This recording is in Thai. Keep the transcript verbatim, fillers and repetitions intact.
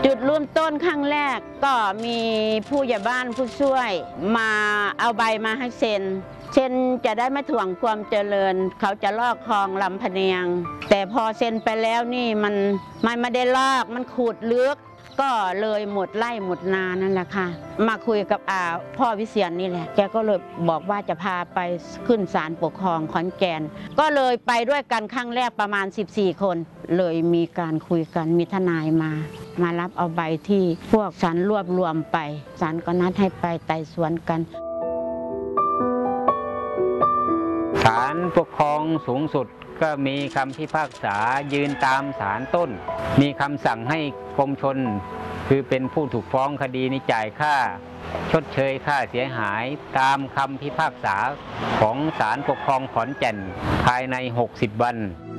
จุดเริ่มต้นครั้งแรกก็มีผู้ใหญ่บ้านผู้ช่วยมาเอาใบมาให้เซ็นเซ็นจะได้ไม่ถ่วงความเจริญเขาจะลอกคลองลำพะเนียงแต่พอเซ็นไปแล้วนี่มันมันไม่ได้ลอกมันขูดลึกก็เลยหมดไร่หมดนานั่นแหละค่ะมาคุยกับอาพ่อวิเชียรนี่แหละแกก็เลยบอกว่าจะพาไปขึ้นศาลปกครองขอนแก่นก็เลยไปด้วยกันครั้งแรกประมาณสิบสี่คนเลยมีการคุยกันมีทนายมามารับเอาใบที่พวกศาลรวบรวมไปศาลก็นัดให้ไปไต่สวนกันศาลปกครองสูงสุดก็มีคำพิพากษายืนตามศาลต้นมีคำสั่งให้กรมชลคือเป็นผู้ถูกฟ้องคดีนี้จ่ายค่าชดเชยค่าเสียหายตามคำพิพากษาของศาลปกครองขอนแก่นภายในหกสิบวัน